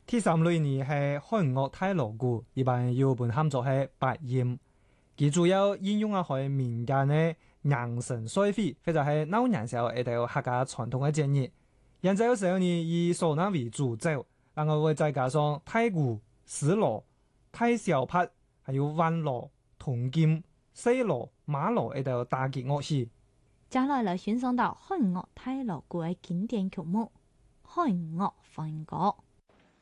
第三類呢係漢樂太鑼鼓，一般有本喊作係八音，佢主要應用係民間嘅迎神賽會，或者係鬧年時候一條客家傳統嘅節日。現在有時候呢以嗩吶為主軸，然後會再加上太鼓、絲鑼、太小拍，還有彎鑼、銅劍、細鑼、馬鑼一條打擊樂器。 接下來欣賞到漢樂太鑼鼓嘅經典曲目《漢樂梵歌》。